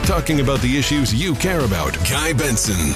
talking about the issues you care about. Guy Benson.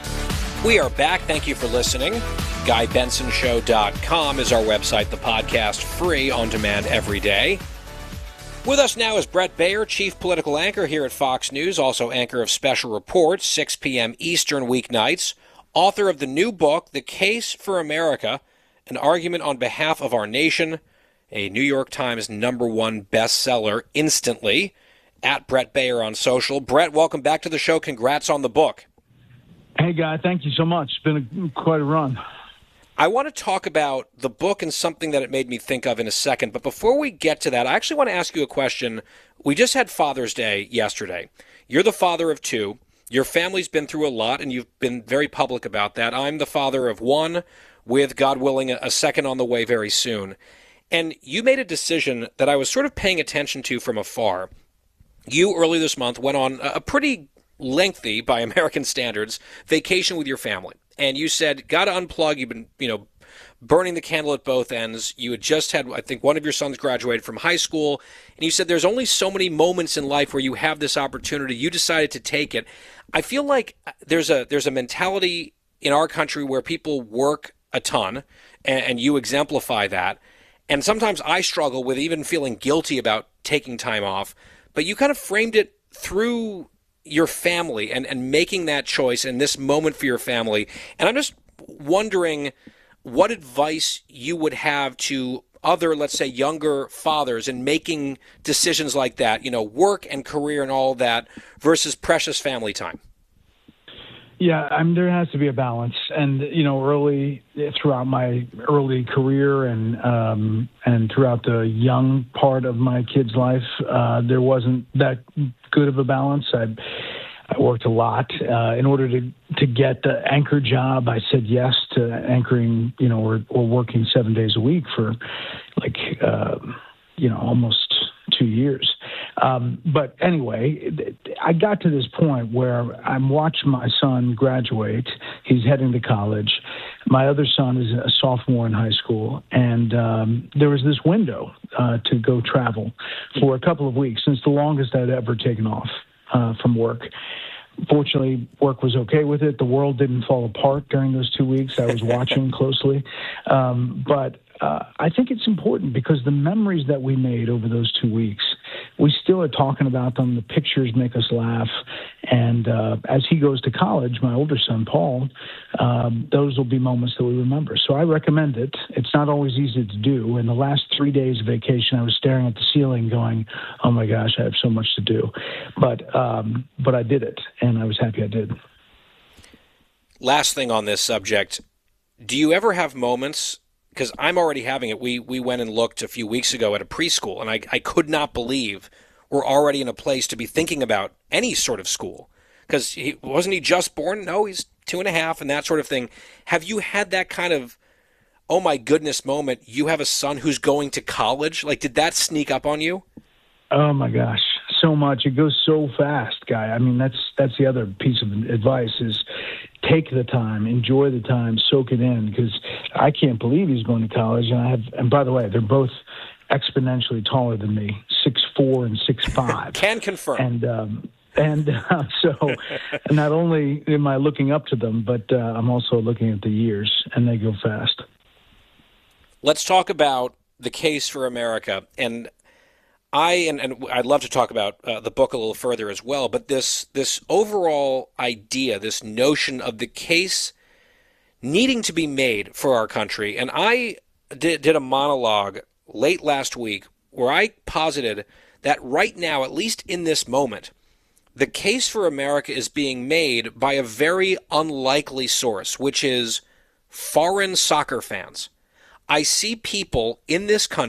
We are back. Thank you for listening. GuyBensonShow.com is our website, the podcast, free on demand every day. With us now is Bret Baier, chief political anchor here at Fox News, also anchor of Special Reports, 6 p.m. Eastern weeknights, author of the new book, The Case for America, an argument on behalf of our nation, a New York Times #1 bestseller instantly, at Bret Baier on social. Bret, welcome back to the show. Congrats on the book. Hey, Guy, thank you so much. It's been quite a run. I want to talk about the book and something that it made me think of in a second. But before we get to that, I actually want to ask you a question. We just had Father's Day yesterday. You're the father of 2. Your family's been through a lot, and you've been very public about that. I'm the father of 1, with, God willing, a second on the way very soon. And you made a decision that I was sort of paying attention to from afar. You, early this month, went on a pretty lengthy, by American standards, vacation with your family. And you said, got to unplug. You've been, burning the candle at both ends. You had just had, I think, one of your sons graduated from high school. And you said there's only so many moments in life where you have this opportunity. You decided to take it. I feel like there's a mentality in our country where people work a ton, and you exemplify that. And sometimes I struggle with even feeling guilty about taking time off. But you kind of framed it through your family and making that choice and this moment for your family. And I'm just wondering what advice you would have to other, let's say, younger fathers in making decisions like that, work and career and all that versus precious family time. Yeah, there has to be a balance. And, early throughout my early career and throughout the young part of my kid's life, there wasn't that good of a balance. I worked a lot. In order to get the anchor job, I said yes to anchoring, or working 7 days a week for almost 2 years. But anyway, I got to this point where I'm watching my son graduate. He's heading to college. My other son is a sophomore in high school. And there was this window to go travel for a couple of weeks. And it's the longest I'd ever taken off from work. Fortunately, work was okay with it. The world didn't fall apart during those 2 weeks. I was watching closely. But I think it's important because the memories that we made over those 2 weeks, we still are talking about them. The pictures make us laugh. And as he goes to college, my older son, Paul, those will be moments that we remember. So I recommend it. It's not always easy to do. In the last 3 days of vacation, I was staring at the ceiling going, oh, my gosh, I have so much to do. But I did it, and I was happy I did. Last thing on this subject, do you ever have moments, because I'm already having it, we went and looked a few weeks ago at a preschool, and I could not believe we're already in a place to be thinking about any sort of school. Because wasn't he just born? No, he's 2.5 and that sort of thing. Have you had that kind of, oh my goodness moment, you have a son who's going to college? Like, did that sneak up on you? Oh my gosh, so much. It goes so fast, Guy. I mean, that's the other piece of advice is take the time, enjoy the time, soak it in, because I can't believe he's going to college. And by the way, they're both exponentially taller than me, 6'4" and 6'5". Can confirm. So not only am I looking up to them, but I'm also looking at the years, and they go fast. Let's talk about The Case for America. And I'd love to talk about the book a little further as well, but this overall idea, this notion of the case needing to be made for our country. And I did a monologue late last week where I posited that right now, at least in this moment, the case for America is being made by a very unlikely source, which is foreign soccer fans. I see people in this country